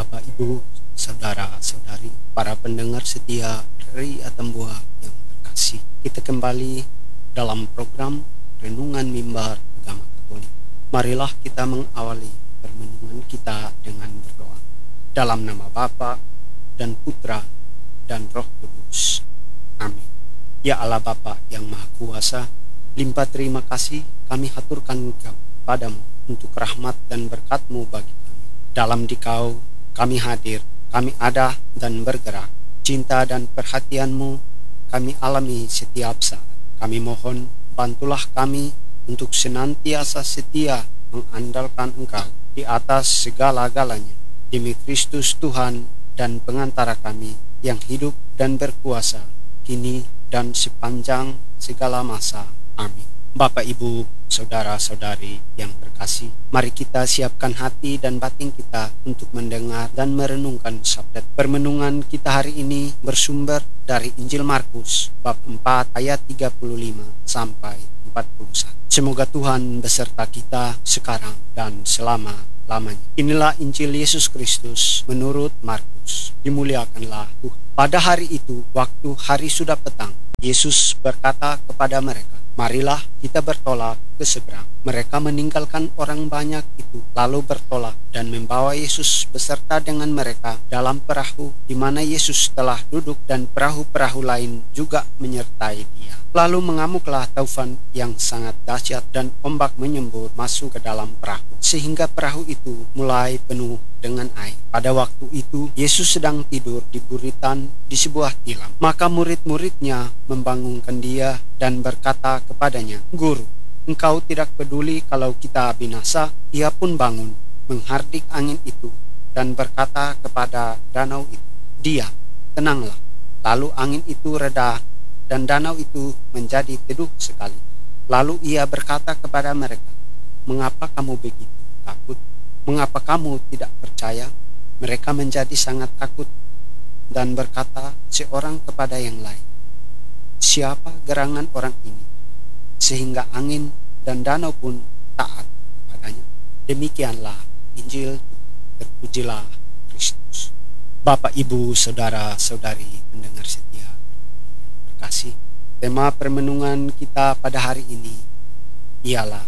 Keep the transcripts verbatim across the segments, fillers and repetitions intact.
Bapak, Ibu, saudara-saudari, para pendengar setia dari Atambua yang terkasih. Kita kembali dalam program Renungan Mimbar Agama Katolik. Marilah kita mengawali permenungan kita dengan berdoa. Dalam nama Bapa dan Putra dan Roh Kudus. Amin. Ya Allah Bapa yang Maha Kuasa, limpah terima kasih kami haturkan kepadamu untuk rahmat dan berkat-Mu bagi kami. Dalam Dikau kami hadir, kami ada dan bergerak. Cinta dan perhatian-Mu kami alami setiap saat. Kami mohon bantulah kami untuk senantiasa setia mengandalkan Engkau di atas segala-galanya. Demi Kristus Tuhan dan pengantara kami yang hidup dan berkuasa kini dan sepanjang segala masa. Amin. Bapak, Ibu, saudara-saudari yang terkasih, mari kita siapkan hati dan batin kita untuk mendengar dan merenungkan sabda. Permenungan kita hari ini bersumber dari Injil Markus bab empat ayat tiga puluh lima sampai empat puluh satu. Semoga Tuhan beserta kita sekarang dan selama-lamanya. Inilah Injil Yesus Kristus menurut Markus. Dimuliakanlah Tuhan. Pada hari itu, waktu hari sudah petang, Yesus berkata kepada mereka, "Marilah kita bertolak ke seberang." Mereka meninggalkan orang banyak itu, lalu bertolak dan membawa Yesus beserta dengan mereka dalam perahu di mana Yesus telah duduk, dan perahu-perahu lain juga menyertai Dia. Lalu mengamuklah taufan yang sangat dahsyat dan ombak menyembur masuk ke dalam perahu, sehingga perahu itu mulai penuh dengan air. Pada waktu itu Yesus sedang tidur di buritan di sebuah tilam. Maka murid-muridnya membangunkan Dia dan berkata kepadanya, "Guru, Engkau tidak peduli kalau kita binasa?" Ia pun bangun, menghardik angin itu dan berkata kepada danau itu, "Diam, tenanglah." Lalu angin itu reda dan danau itu menjadi teduh sekali. Lalu Ia berkata kepada mereka, "Mengapa kamu begitu takut? Mengapa kamu tidak percaya?" Mereka menjadi sangat takut dan berkata seorang kepada yang lain, "Siapa gerangan orang ini, sehingga angin dan danau pun taat kepadanya?" Demikianlah Injil. Terpujilah Kristus. Bapak, Ibu, saudara-saudari pendengar setia terkasih, tema permenungan kita pada hari ini ialah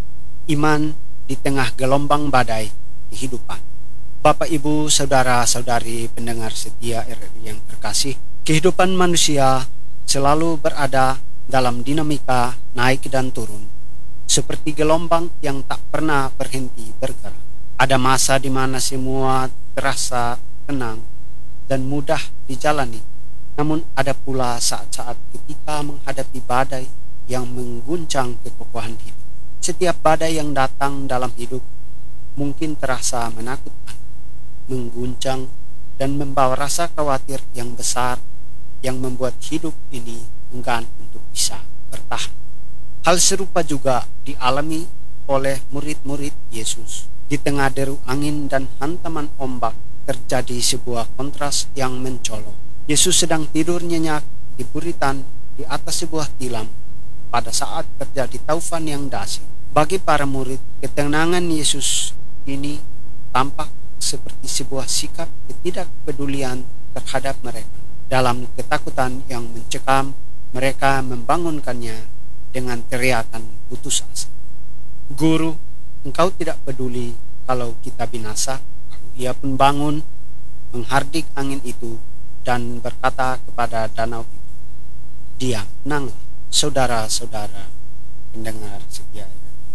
iman di tengah gelombang badai kehidupan. Bapak, Ibu, saudara-saudari pendengar setia R R I yang terkasih, kehidupan manusia selalu berada dalam dinamika naik dan turun, seperti gelombang yang tak pernah berhenti bergerak. Ada masa di mana semua terasa tenang dan mudah dijalani, namun ada pula saat-saat ketika menghadapi badai yang mengguncang kekokohan hidup. Setiap badai yang datang dalam hidup mungkin terasa menakutkan, mengguncang, dan membawa rasa khawatir yang besar yang membuat hidup ini enggan untuk bisa bertahan. Hal serupa juga dialami oleh murid-murid Yesus. Di tengah deru angin dan hantaman ombak terjadi sebuah kontras yang mencolok. Yesus sedang tidur nyenyak di buritan di atas sebuah tilam pada saat terjadi taufan yang dahsyat. Bagi para murid, ketenangan Yesus ini tampak seperti sebuah sikap ketidakpedulian terhadap mereka. Dalam ketakutan yang mencekam, mereka membangunkannya dengan teriakan putus asa, "Guru, Engkau tidak peduli kalau kita binasa?" Lalu Ia pun bangun, menghardik angin itu dan berkata kepada danau itu, "Diam, tenanglah." Saudara-saudara pendengar setia,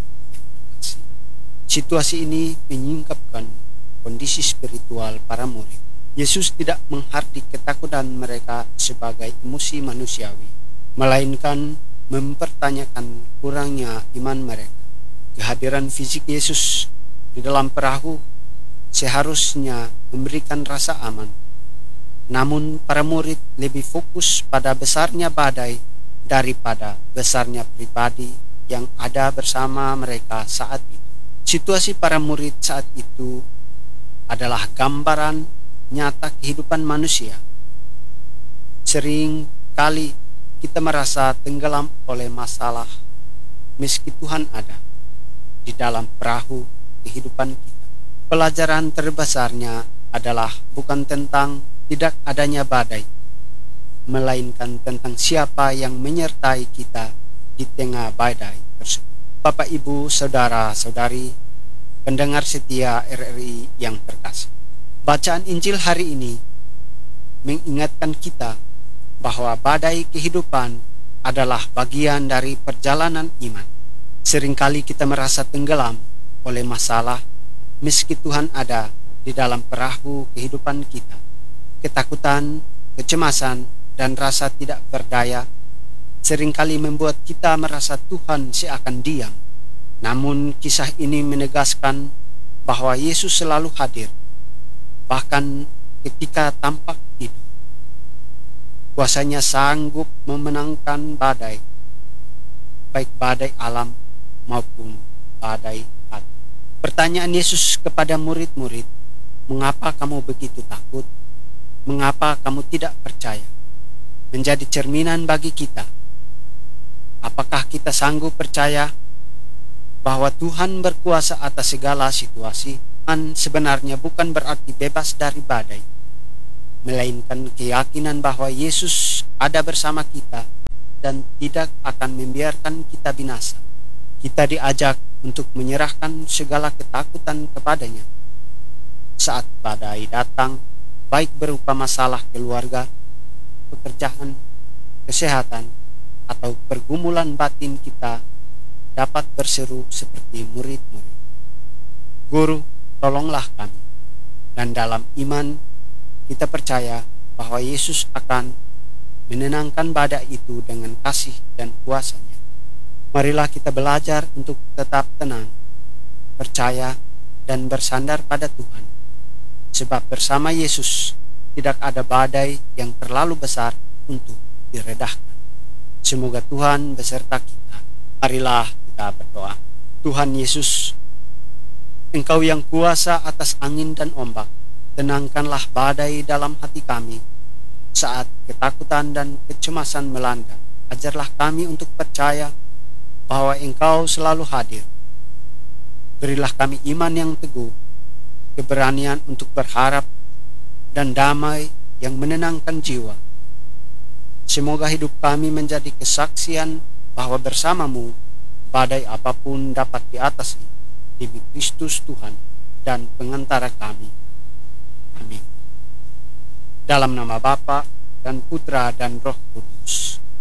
situasi ini menyingkapkan kondisi spiritual para murid. Yesus tidak menghardik ketakutan mereka sebagai emosi manusiawi, melainkan mempertanyakan kurangnya iman mereka. Kehadiran fisik Yesus di dalam perahu seharusnya memberikan rasa aman, namun para murid lebih fokus pada besarnya badai daripada besarnya pribadi yang ada bersama mereka saat itu. Situasi para murid saat itu adalah gambaran nyata kehidupan manusia. Sering kali kita merasa tenggelam oleh masalah meski Tuhan ada di dalam perahu kehidupan kita. Pelajaran terbesarnya adalah bukan tentang tidak adanya badai, melainkan tentang siapa yang menyertai kita di tengah badai tersebut. Bapak, Ibu, saudara-saudari, pendengar setia R R I yang terkasih. Bacaan Injil hari ini mengingatkan kita bahwa badai kehidupan adalah bagian dari perjalanan iman. Seringkali kita merasa tenggelam oleh masalah meski Tuhan ada di dalam perahu kehidupan kita. Ketakutan, kecemasan, dan rasa tidak berdaya seringkali membuat kita merasa Tuhan seakan diam. Namun kisah ini menegaskan bahwa Yesus selalu hadir, bahkan ketika tampak tidur. Kuasanya sanggup memenangkan badai, baik badai alam maupun badai hati. Pertanyaan Yesus kepada murid-murid, "Mengapa kamu begitu takut? Mengapa kamu tidak percaya?" menjadi cerminan bagi kita. Apakah kita sanggup percaya bahwa Tuhan berkuasa atas segala situasi? Dan sebenarnya bukan berarti bebas dari badai, melainkan keyakinan bahwa Yesus ada bersama kita dan tidak akan membiarkan kita binasa. Kita diajak untuk menyerahkan segala ketakutan kepadanya saat badai datang, baik berupa masalah keluarga, pekerjaan, kesehatan, atau pergumulan batin. Kita dapat berseru seperti murid-murid, "Guru, tolonglah kami." Dan dalam iman kita percaya bahwa Yesus akan menenangkan badai itu dengan kasih dan kuasa-Nya. Marilah kita belajar untuk tetap tenang, percaya, dan bersandar pada Tuhan. Sebab bersama Yesus tidak ada badai yang terlalu besar untuk diredahkan. Semoga Tuhan beserta kita. Marilah kita berdoa. Tuhan Yesus, Engkau yang kuasa atas angin dan ombak, tenangkanlah badai dalam hati kami saat ketakutan dan kecemasan melanda. Ajarlah kami untuk percaya bahwa Engkau selalu hadir. Berilah kami iman yang teguh, keberanian untuk berharap, dan damai yang menenangkan jiwa. Semoga hidup kami menjadi kesaksian bahwa bersama-Mu badai apapun dapat diatasi demi Kristus Tuhan dan pengantara kami. Amin. Dalam nama Bapa dan Putra dan Roh Kudus.